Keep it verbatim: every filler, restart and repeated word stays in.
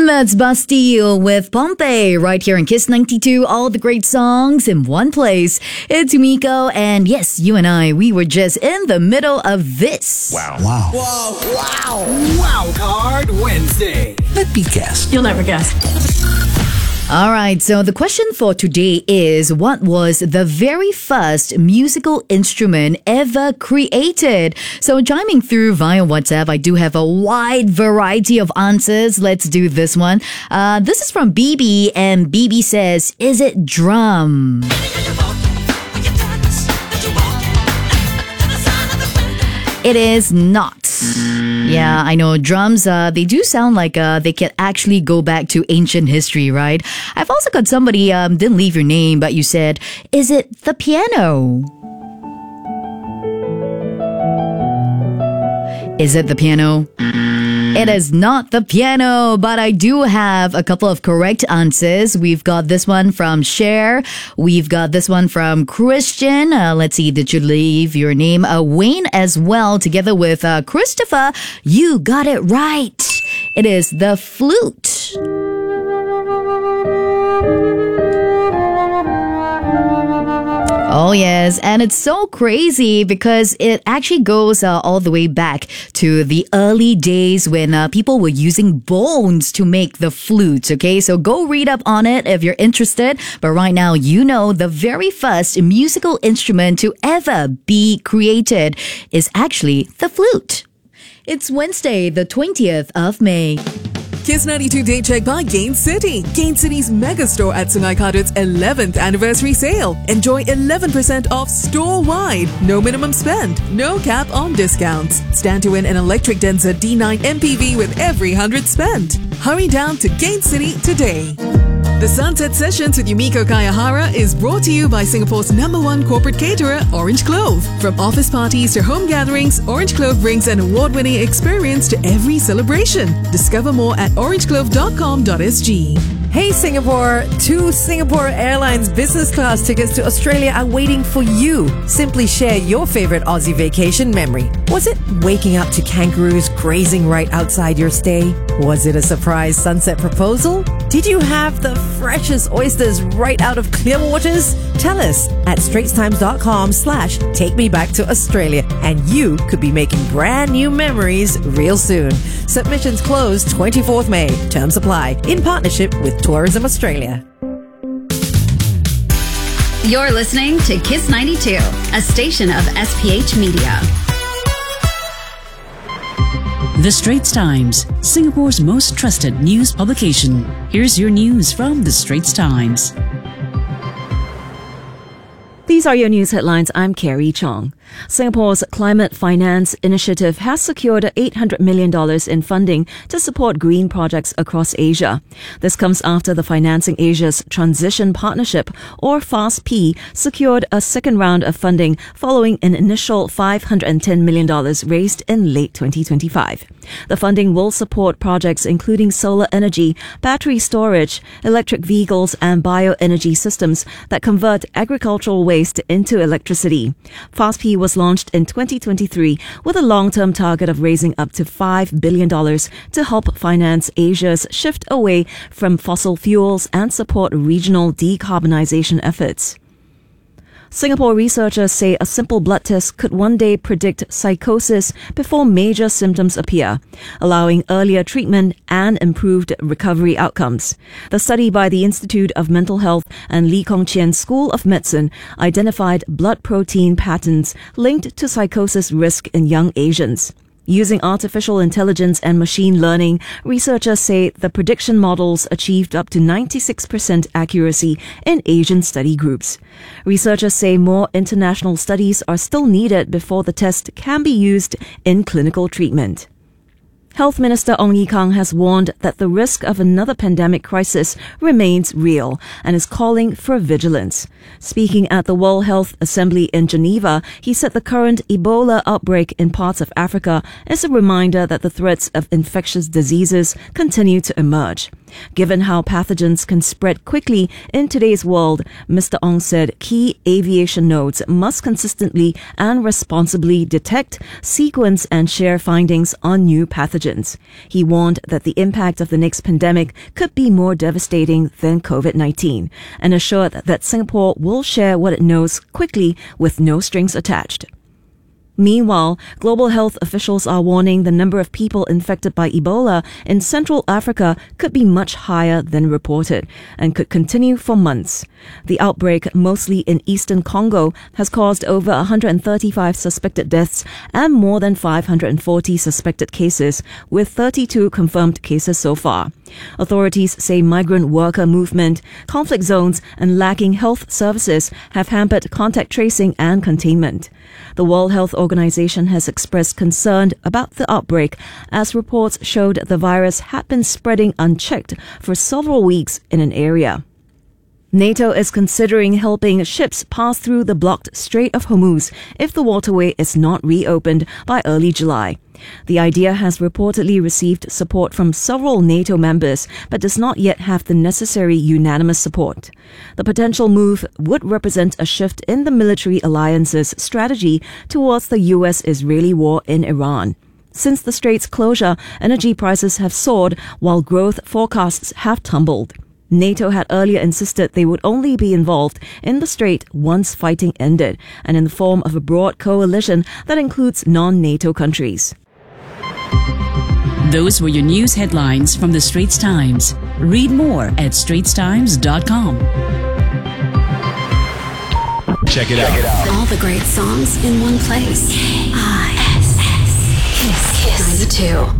That's Bastille with Pompeii right here in Kiss ninety-two. All the great songs in one place. It's Miko, and yes, you and I, we were just in the middle of this. Wow. Wow. Whoa. Wow. Wow Card Wednesday. Let me guess. You'll never guess. All right, so the question for today is, what was the very first musical instrument ever created? So chiming through via WhatsApp, I do have a wide variety of answers. Let's do this one. Uh, this is from B B, and B B says, is it drum? It is not. Yeah, I know drums, uh, they do sound like uh, they can actually go back to ancient history, right? I've also got somebody, um, didn't leave your name, but you said, is it the piano? Is it the piano? It is not the piano, but I do have a couple of correct answers. We've got this one from Cher. We've got this one from Christian. Uh, let's see, did you leave your name? Uh, Wayne as well, together with uh, Christopher. You got it right. It is the flute. Oh, yes. And it's so crazy because it actually goes uh, all the way back to the early days when uh, people were using bones to make the flutes. Okay, so go read up on it if you're interested. But right now, you know, the very first musical instrument to ever be created is actually the flute. It's Wednesday, the twentieth of May. Kiss ninety-two Day Check by Gain City. Gain City's mega store at Sungai Kadut's eleventh anniversary sale. Enjoy eleven percent off store-wide. No minimum spend. No cap on discounts. Stand to win an electric Denza D nine M P V with every one hundred spent. Hurry down to Gain City today. The Sunset Sessions with Yumiko Kayahara is brought to you by Singapore's number one corporate caterer, Orange Clove. From office parties to home gatherings, Orange Clove brings an award-winning experience to every celebration. Discover more at orange clove dot com dot s g. Hey Singapore, two Singapore Airlines business class tickets to Australia are waiting for you. Simply share your favorite Aussie vacation memory. Was it waking up to kangaroos grazing right outside your stay? Was it a surprise sunset proposal? Did you have the freshest oysters right out of clear waters? Tell us at straitstimes.com slash take me back to Australia, and you could be making brand new memories real soon. Submissions close twenty-fourth May. Terms apply. In partnership with Tourism Australia. You're listening to Kiss ninety-two, a station of S P H Media. The Straits Times, Singapore's most trusted news publication. Here's your news from The Straits Times. These are your news headlines. I'm Carrie Chong. Singapore's Climate Finance Initiative has secured eight hundred million dollars in funding to support green projects across Asia. This comes after the Financing Asia's Transition Partnership, or FAST-P, secured a second round of funding following an initial five hundred ten million dollars raised in late twenty twenty-five. The funding will support projects including solar energy, battery storage, electric vehicles, and bioenergy systems that convert agricultural waste into electricity. FAST-P was launched in twenty twenty-three with a long-term target of raising up to five billion dollars to help finance Asia's shift away from fossil fuels and support regional decarbonization efforts. Singapore researchers say a simple blood test could one day predict psychosis before major symptoms appear, allowing earlier treatment and improved recovery outcomes. The study by the Institute of Mental Health and Lee Kong Chian School of Medicine identified blood protein patterns linked to psychosis risk in young Asians. Using artificial intelligence and machine learning, researchers say the prediction models achieved up to ninety-six percent accuracy in Asian study groups. Researchers say more international studies are still needed before the test can be used in clinical treatment. Health Minister Ong Ye Kung has warned that the risk of another pandemic crisis remains real and is calling for vigilance. Speaking at the World Health Assembly in Geneva, he said the current Ebola outbreak in parts of Africa is a reminder that the threats of infectious diseases continue to emerge. Given how pathogens can spread quickly in today's world, Mister Ong said key aviation nodes must consistently and responsibly detect, sequence, and share findings on new pathogens. He warned that the impact of the next pandemic could be more devastating than COVID nineteen, and assured that Singapore will share what it knows quickly with no strings attached. Meanwhile, global health officials are warning the number of people infected by Ebola in Central Africa could be much higher than reported and could continue for months. The outbreak, mostly in eastern Congo, has caused over one hundred thirty-five suspected deaths and more than five hundred forty suspected cases, with thirty-two confirmed cases so far. Authorities say migrant worker movement, conflict zones, and lacking health services have hampered contact tracing and containment. The World Health Organization has expressed concern about the outbreak, as reports showed the virus had been spreading unchecked for several weeks in an area. NATO is considering helping ships pass through the blocked Strait of Hormuz if the waterway is not reopened by early July. The idea has reportedly received support from several NATO members, but does not yet have the necessary unanimous support. The potential move would represent a shift in the military alliance's strategy towards the U S-Israeli war in Iran. Since the strait's closure, energy prices have soared while growth forecasts have tumbled. NATO had earlier insisted they would only be involved in the strait once fighting ended, and in the form of a broad coalition that includes non-NATO countries. Those were your news headlines from the Straits Times. Read more at straits times dot com. Check it out. All the great songs in one place. I S S Kiss ninety-two.